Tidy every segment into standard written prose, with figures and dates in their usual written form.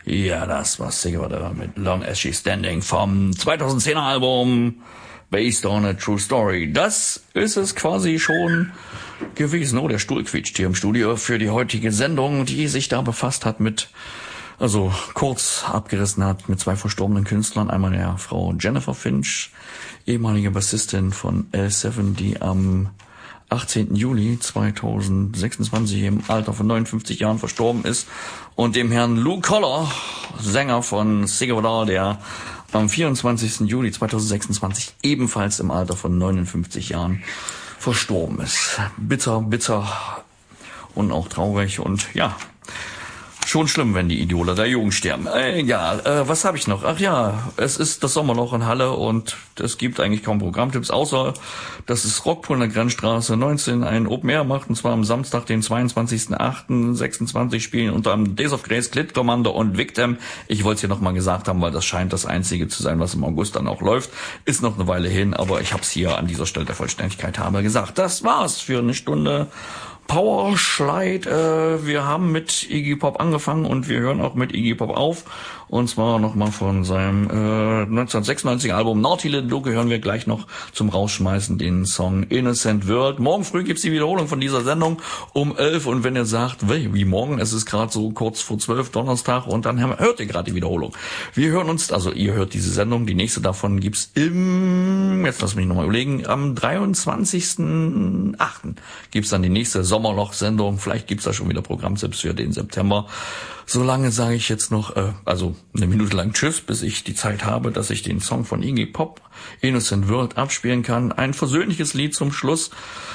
Ja, das war Sigurd mit Long As She's Standing vom 2010er Album Based on a True Story. Das ist es quasi schon gewesen. Oh, der Stuhl quietscht hier im Studio für die heutige Sendung, die sich da befasst hat mit, also kurz abgerissen hat mit zwei verstorbenen Künstlern. Einmal der Frau Jennifer Finch, ehemalige Bassistin von L7, die am 18. Juli 2026 im Alter von 59 Jahren verstorben ist, und dem Herrn Lou Koller, Sänger von Sigurd, der am 24. Juli 2026 ebenfalls im Alter von 59 Jahren verstorben ist. Bitter, bitter und auch traurig und ja, schon schlimm, wenn die Idole der Jugend sterben. Was habe ich noch? Ach ja, es ist das Sommerloch in Halle und es gibt eigentlich kaum Programmtipps, außer dass es Rockpool in der Grenzstraße 19 ein Open Air macht, und zwar am Samstag, den 22.08.26 spielen unter anderem Days of Grace, Clit Commander und Victim. Ich wollte es hier nochmal gesagt haben, weil das scheint das Einzige zu sein, was im August dann auch läuft. Ist noch eine Weile hin, aber ich habe es hier an dieser Stelle der Vollständigkeit halber gesagt. Das war's für eine Stunde Powerslide. Wir haben mit Iggy Pop angefangen und wir hören auch mit Iggy Pop auf. Und zwar nochmal von seinem 1996er Album Naughty Little Luke hören wir gleich noch zum Rausschmeißen den Song Innocent World. Morgen früh gibt's die Wiederholung von dieser Sendung um 11. Und wenn ihr sagt, wie morgen, es ist gerade so kurz vor 12 Donnerstag, und dann hört ihr gerade die Wiederholung. Wir hören uns, also ihr hört diese Sendung, die nächste davon gibt's jetzt lass mich nochmal überlegen, am 23.08. gibt's dann die nächste Sommerloch-Sendung. Vielleicht gibt's da schon wieder Programmtipps für den September. Solange sage ich jetzt noch, also eine Minute lang Tschüss, bis ich die Zeit habe, dass ich den Song von Iggy Pop, Innocent World, abspielen kann. Ein versöhnliches Lied zum Schluss.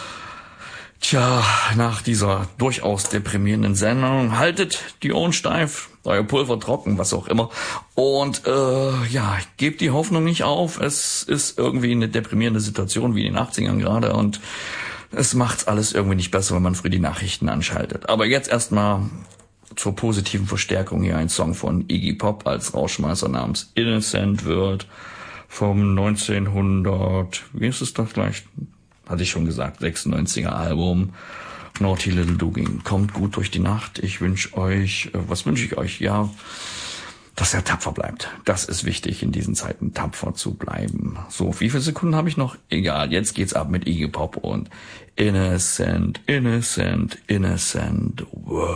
Tja, nach dieser durchaus deprimierenden Sendung, haltet die Ohren steif, euer Pulver trocken, was auch immer. Und gebt die Hoffnung nicht auf. Es ist irgendwie eine deprimierende Situation, wie in den 80ern gerade, und es macht's alles irgendwie nicht besser, wenn man früh die Nachrichten anschaltet. Aber jetzt erstmal zur positiven Verstärkung hier ein Song von Iggy Pop als Rausschmeißer namens Innocent World vom 1900, wie ist es das gleich? Hatte ich schon gesagt, 96er Album Naughty Little Dogging. Kommt gut durch die Nacht. Ich wünsche euch, was wünsche ich euch? Ja, dass er tapfer bleibt. Das ist wichtig in diesen Zeiten, tapfer zu bleiben. So, wie viele Sekunden habe ich noch? Egal, jetzt geht's ab mit Iggy Pop und Innocent, Innocent, Innocent World.